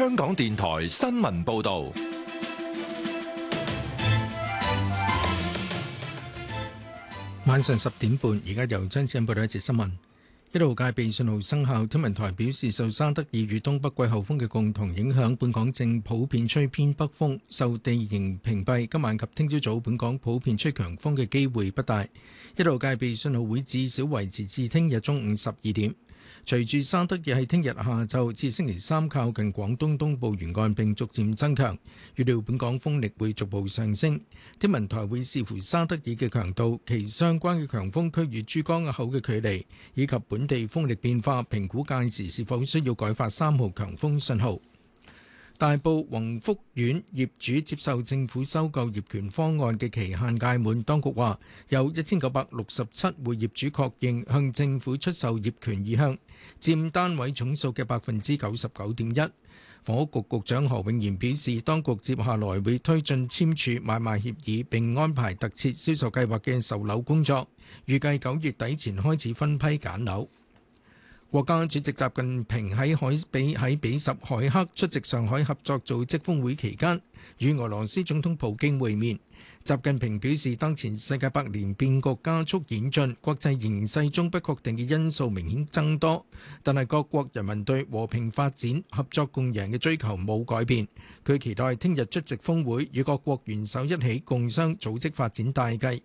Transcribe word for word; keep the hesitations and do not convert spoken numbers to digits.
香港電台新聞報道。 晚上十點半，而家由張志恩報道一節新聞。一號戒備信號生效，天文台表示，受沙德爾與東北季候風嘅共同影響，本港正普遍吹偏北風，受地形屏蔽，今晚及聽朝早本港普遍吹強風嘅機會不大。一號戒備信號會至少維持至聽日中午十二點。隨住沙德爾喺聽日下晝至星期三靠近廣東東部沿岸並逐漸增強，預料本港風力會逐步上升。天文台會視乎沙德爾嘅強度、其相關嘅強風區與珠江口嘅距離，以及本地風力變化，評估屆時是否需要改發三號強風信號。大埔宏福苑業主接受政府收購業權方案嘅期限屆滿，當局話有一千九百六十七戶業主確認向政府出售業權意向，佔單位總數嘅百分之九十九點一。房屋局局長何永賢表示，當局接下來會推進簽署買賣協議並安排特設銷售計劃嘅售樓工作，預計九月底前開始分批揀樓。國家主席習近平喺海比喺比什凱克出席上海合作組織峰會期間，與俄羅斯總統普京會面。習近平表示，當前世界百年變局加速演進，國際形勢中不確定嘅因素明顯增多，但係各國人民對和平發展、合作共贏嘅追求冇改變。佢期待聽日出席峰會，與各國元首一起共商組織發展大計，